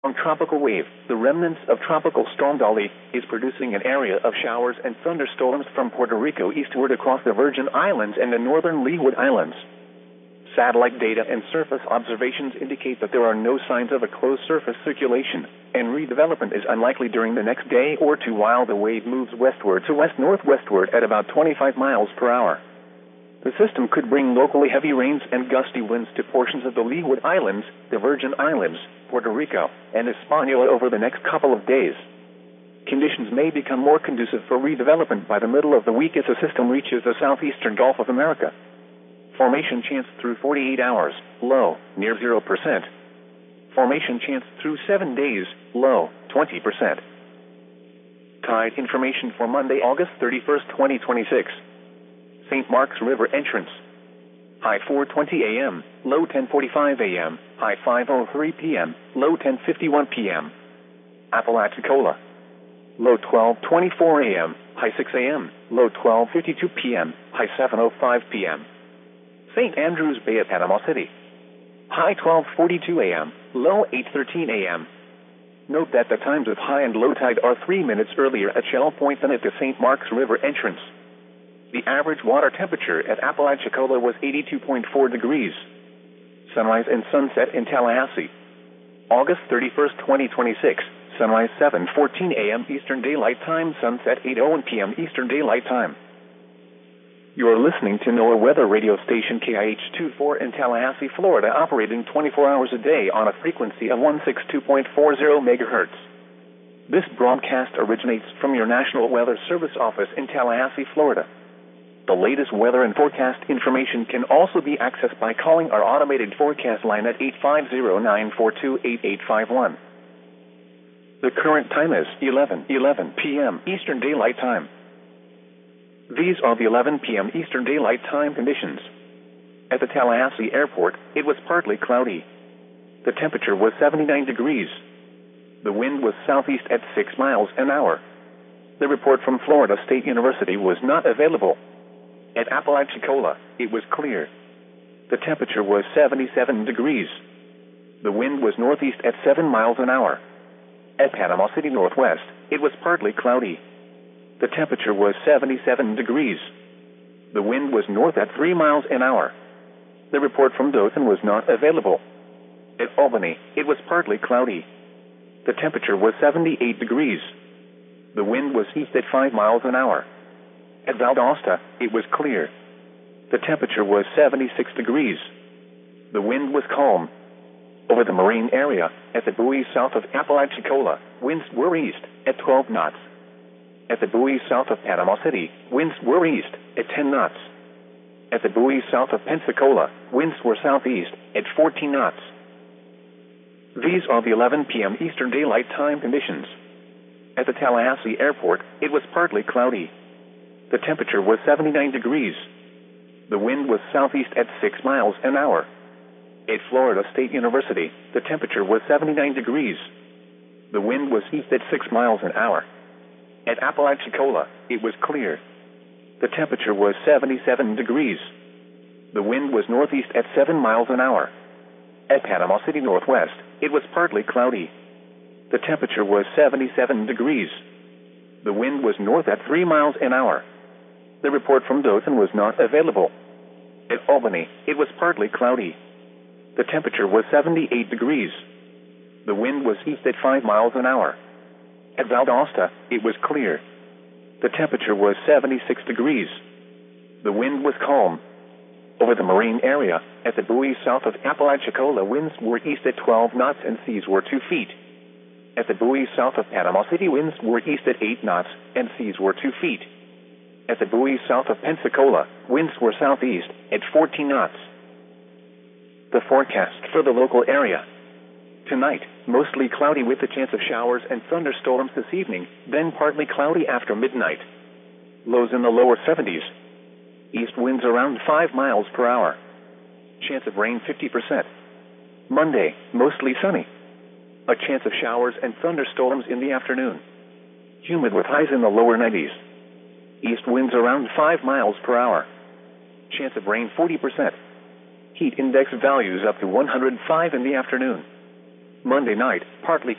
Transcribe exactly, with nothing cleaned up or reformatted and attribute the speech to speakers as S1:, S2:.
S1: On tropical wave, the remnants of Tropical Storm Dolly is producing an area of showers and thunderstorms from Puerto Rico eastward across the Virgin Islands and the northern Leeward Islands. Satellite data and surface observations indicate that there are no signs of a closed surface circulation, and redevelopment is unlikely during the next day or two while the wave moves westward to west-northwestward at about twenty-five miles per hour. The system could bring locally heavy rains and gusty winds to portions of the Leeward Islands, the Virgin Islands, Puerto Rico, and Hispaniola over the next couple of days. Conditions may become more conducive for redevelopment by the middle of the week as the system reaches the southeastern Gulf of America. Formation chance through forty-eight hours, low, near zero percent. Formation chance through seven days, low, twenty percent. Tide information for Monday, August thirty-first, twenty twenty-six. Saint Mark's River entrance. High four twenty a m, low ten forty-five a m, high five oh three p m, low ten fifty-one p m Apalachicola. Low twelve twenty-four a m, high six a m, low twelve fifty-two p m, high seven oh five p m Saint Andrews Bay at Panama City. High twelve forty-two a m, low eight thirteen a m Note that the times of high and low tide are three minutes earlier at Shell Point than at the Saint Mark's River entrance. The average water temperature at Apalachicola was eighty-two point four degrees. Sunrise and sunset in Tallahassee. August thirty-first, twenty twenty-six. Sunrise seven fourteen a m Eastern Daylight Time, sunset eight oh one p m Eastern Daylight Time. You are listening to NOAA weather radio station K I H twenty-four in Tallahassee, Florida, operating twenty-four hours a day on a frequency of one sixty-two point four zero megahertz. This broadcast originates from your National Weather Service office in Tallahassee, Florida. The latest weather and forecast information can also be accessed by calling our automated forecast line at eight five zero, nine four two, eight eight five one. The current time is eleven eleven p m Eastern Daylight Time. These are the eleven p m Eastern Daylight Time conditions. At the Tallahassee Airport, it was partly cloudy. The temperature was seventy-nine degrees. The wind was southeast at six miles an hour. The report from Florida State University was not available. At Apalachicola, it was clear. The temperature was seventy-seven degrees. The wind was northeast at seven miles an hour. At Panama City Northwest, it was partly cloudy. The temperature was seventy-seven degrees. The wind was north at three miles an hour. The report from Dothan was not available. At Albany, it was partly cloudy. The temperature was seventy-eight degrees. The wind was east at five miles an hour. At Valdosta, it was clear. The temperature was seventy-six degrees. The wind was calm. Over the marine area, at the buoys south of Apalachicola, winds were east at twelve knots. At the buoys south of Panama City, winds were east at ten knots. At the buoys south of Pensacola, winds were southeast at fourteen knots. These are the eleven p m Eastern Daylight Time conditions. At the Tallahassee Airport, it was partly cloudy. The temperature was seventy-nine degrees. The wind was southeast at six miles an hour. At Florida State University, the temperature was seventy-nine degrees. The wind was east at six miles an hour. At Apalachicola, it was clear. The temperature was seventy-seven degrees. The wind was northeast at seven miles an hour. At Panama City Northwest, it was partly cloudy. The temperature was seventy-seven degrees. The wind was north at three miles an hour. The report from Dothan was not available. At Albany, it was partly cloudy. The temperature was seventy-eight degrees. The wind was east at five miles an hour. At Valdosta, it was clear. The temperature was seventy-six degrees. The wind was calm. Over the marine area, at the buoys south of Apalachicola, winds were east at twelve knots and seas were two feet. At the buoys south of Panama City, winds were east at eight knots and seas were two feet. At the buoys south of Pensacola, winds were southeast at fourteen knots. The forecast for the local area. Tonight, mostly cloudy with the chance of showers and thunderstorms this evening, then partly cloudy after midnight. Lows in the lower seventies. East winds around five miles per hour. Chance of rain fifty percent. Monday, mostly sunny. A chance of showers and thunderstorms in the afternoon. Humid with highs in the lower nineties. East winds around five miles per hour. Chance of rain forty percent. Heat index values up to one hundred five in the afternoon. Monday night, partly